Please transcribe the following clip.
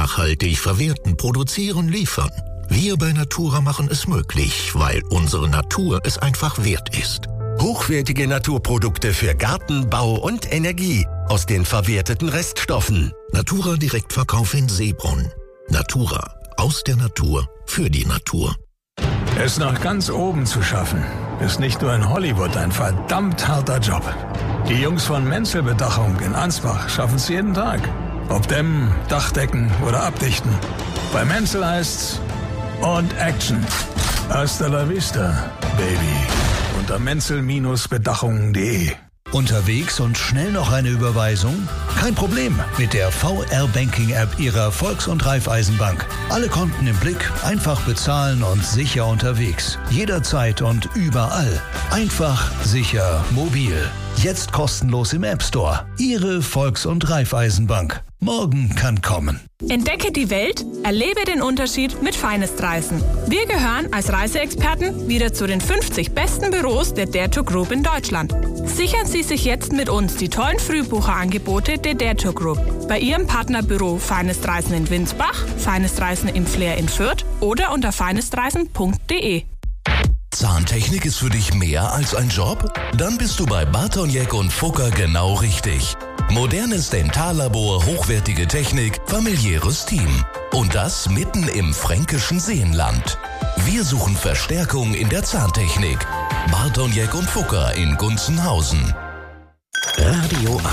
nachhaltig verwerten, produzieren, liefern. Wir bei Natura machen es möglich, weil unsere Natur es einfach wert ist. Hochwertige Naturprodukte für Garten, Bau und Energie aus den verwerteten Reststoffen. Natura Direktverkauf in Seebrunn. Natura, aus der Natur, für die Natur. Es nach ganz oben zu schaffen, ist nicht nur in Hollywood ein verdammt harter Job. Die Jungs von Menzel Bedachung in Ansbach schaffen es jeden Tag. Ob dämmen, Dachdecken oder abdichten. Bei Menzel heißt's und Action. Hasta la vista, Baby. Unter menzel-bedachung.de. Unterwegs und schnell noch eine Überweisung? Kein Problem mit der VR-Banking-App Ihrer Volks- und Raiffeisenbank. Alle Konten im Blick, einfach bezahlen und sicher unterwegs. Jederzeit und überall. Einfach, sicher, mobil. Jetzt kostenlos im App Store. Ihre Volks- und Raiffeisenbank. Morgen kann kommen. Entdecke die Welt, erlebe den Unterschied mit Finest Reisen. Wir gehören als Reiseexperten wieder zu den 50 besten Büros der Dare to Group in Deutschland. Sichern Sie sich jetzt mit uns die tollen Frühbucherangebote der Dare to Group bei Ihrem Partnerbüro Finest Reisen in Winsbach, Finest Reisen im Flair in Fürth oder unter finestreisen.de. Zahntechnik ist für dich mehr als ein Job? Dann bist du bei Bartoniek und Fucker genau richtig. Modernes Dentallabor, hochwertige Technik, familiäres Team. Und das mitten im fränkischen Seenland. Wir suchen Verstärkung in der Zahntechnik. Bartoniek und Fucker in Gunzenhausen. Radio